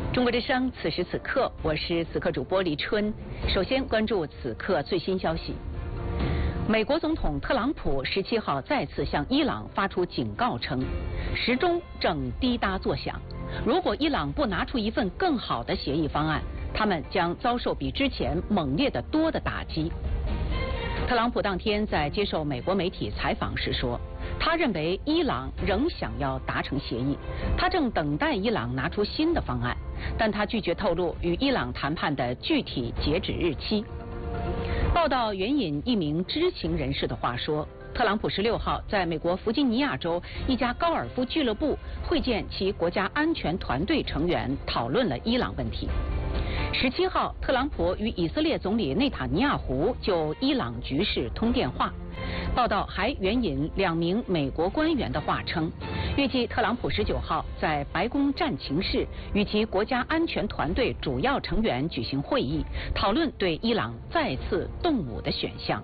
中国之声，此时此刻，我是此刻主播李春。首先关注此刻最新消息。美国总统特朗普17号再次向伊朗发出警告称，时钟正滴答作响，如果伊朗不拿出一份更好的协议方案，他们将遭受比之前猛烈得多的打击。特朗普当天在接受美国媒体采访时说，他认为伊朗仍想要达成协议，他正等待伊朗拿出新的方案，但他拒绝透露与伊朗谈判的具体截止日期。报道援引一名知情人士的话说，特朗普16号在美国弗吉尼亚州一家高尔夫俱乐部会见其国家安全团队成员，讨论了伊朗问题。17号，特朗普与以色列总理内塔尼亚胡就伊朗局势通电话。报道还援引2名美国官员的话称，预计特朗普19号在白宫战情室与其国家安全团队主要成员举行会议，讨论对伊朗再次动武的选项。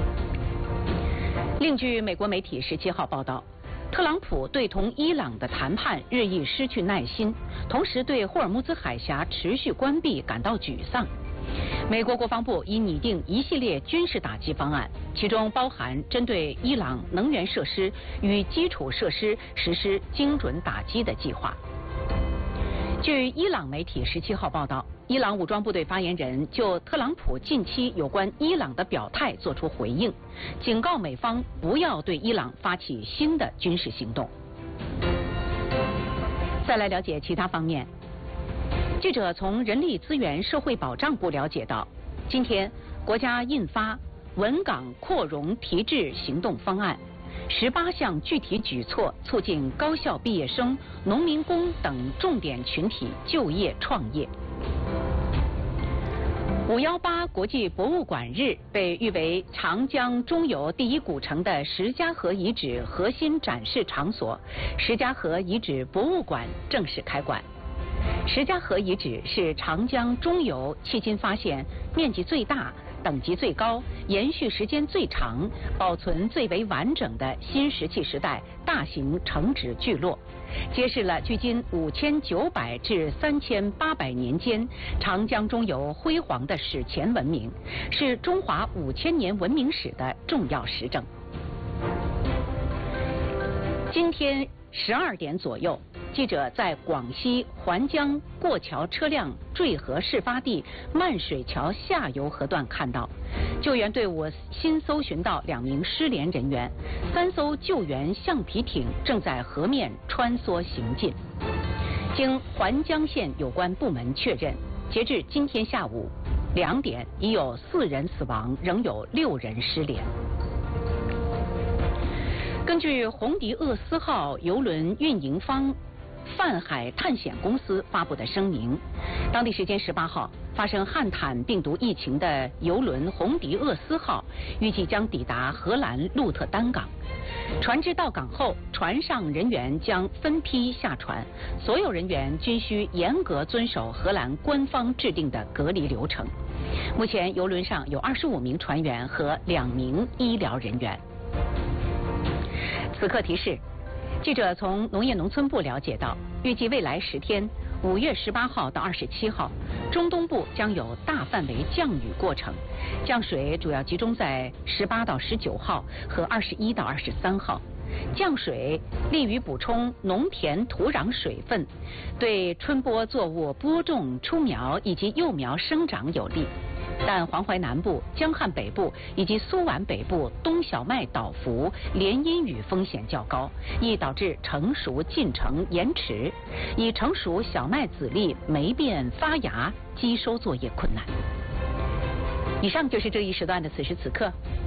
另据美国媒体17号报道，特朗普对同伊朗的谈判日益失去耐心，同时对霍尔木兹海峡持续关闭感到沮丧。美国国防部已拟定一系列军事打击方案，其中包含针对伊朗能源设施与基础设施实施精准打击的计划。据伊朗媒体17号报道，伊朗武装部队发言人就特朗普近期有关伊朗的表态作出回应，警告美方不要对伊朗发起新的军事行动。再来了解其他方面。记者从人力资源社会保障部了解到，今天国家印发稳岗扩容提质行动方案，18项具体举措促进高校毕业生、农民工等重点群体就业创业。518国际博物馆日被誉为长江中游第一古城的石家河遗址核心展示场所，石家河遗址博物馆正式开馆。石家河遗址是长江中游迄今发现面积最大、等级最高、延续时间最长、保存最为完整的新石器时代大型城址聚落，揭示了距今5900至3800年间长江中游辉煌的史前文明，是中华5000年文明史的重要实证。今天12点左右，记者在广西环江过桥车辆坠河事发地漫水桥下游河段看到，救援队伍新搜寻到2名失联人员，3艘救援橡皮艇正在河面穿梭行进。经环江县有关部门确认，截至今天下午2点，已有4人死亡，仍有6人失联。根据红迪厄斯号邮轮运营方泛海探险公司发布的声明，当地时间18号，发生汉坦病毒疫情的邮轮红迪厄斯号预计将抵达荷兰鹿特丹港。船只到港后，船上人员将分批下船，所有人员均需严格遵守荷兰官方制定的隔离流程。目前邮轮上有25名船员和2名医疗人员。此刻提示，记者从农业农村部了解到，预计未来10天，5月18号到27号，中东部将有大范围降雨过程，降水主要集中在18到19号和21到23号。降水利于补充农田土壤水分，对春播作物播种、出苗以及幼苗生长有利。但黄淮南部、江汉北部以及苏皖北部冬小麦倒伏，连阴雨风险较高，易导致成熟进程延迟，已成熟小麦籽粒霉变发芽，机收作业困难。以上就是这一时段的此时此刻，